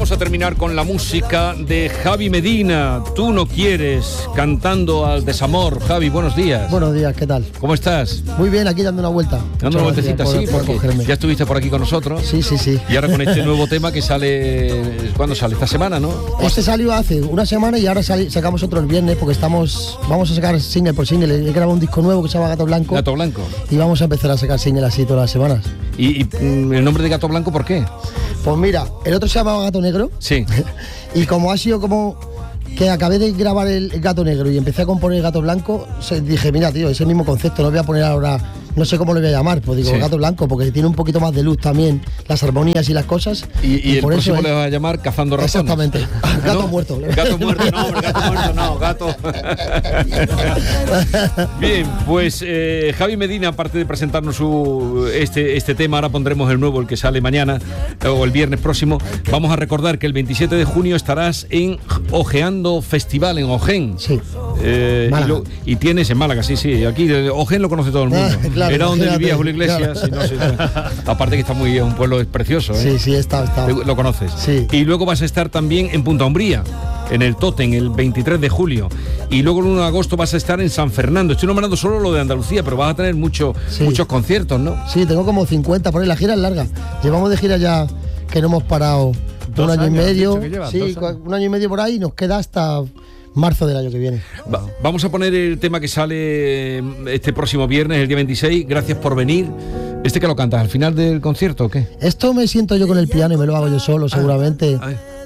vamos a terminar con la música de Javi Medina. Tú no quieres, cantando al desamor. Javi, buenos días. Buenos días, ¿qué tal? ¿Cómo estás? Muy bien, aquí dando una vuelta. Dando una vueltecita, sí, por porque cogerme. ya estuviste por aquí con nosotros. Sí. Y ahora con este nuevo tema que sale, ¿cuándo sale? Esta semana, ¿no? Este salió hace una semana y ahora sacamos otro el viernes porque vamos a sacar single por single. He grabado un disco nuevo que se llama Gato Blanco. Gato Blanco. Y vamos a empezar a sacar single así todas las semanas. ¿Y el nombre de Gato Blanco por qué? Pues mira, el otro se llamaba Gato Negro. Sí. Y como ha sido como que acabé de grabar el Gato Negro y empecé a componer el Gato Blanco, dije, mira, tío, es el mismo concepto, no voy a poner ahora, no sé cómo le voy a llamar, pues digo, sí. Gato Blanco, porque tiene un poquito más de luz también, las armonías y las cosas. Y el por próximo eso le vas a llamar Cazando Ratones. Exactamente. Gato ¿No? muerto. Gato muerto, no, hombre, gato muerto, no, gato. Bien, pues Javi Medina, aparte de presentarnos este tema, ahora pondremos el nuevo, el que sale mañana o el viernes próximo. Vamos a recordar que el 27 de junio estarás en Ojeando Festival en Ojén. Sí. Y tienes en Málaga, sí. Aquí Ojén lo conoce todo el mundo. Claro, era donde imagínate, vivía Julio Iglesias. claro. Sí, aparte que está muy, un pueblo precioso. Sí, está. Lo conoces. Sí. Y luego vas a estar también en Punta Umbría, en el Totem, el 23 de julio. Y luego el 1 de agosto vas a estar en San Fernando. Estoy nombrando solo lo de Andalucía, pero vas a tener muchos conciertos, ¿no? Sí, tengo como 50 por ahí. La gira es larga. Llevamos de gira ya que no hemos parado un año y medio. Sí, un año y medio por ahí y nos queda hasta marzo del año que viene. Vamos a poner el tema que sale este próximo viernes, el día 26. Gracias por venir. ¿Este que lo cantas al final del concierto o qué? Esto me siento yo con el piano y me lo hago yo solo, seguramente.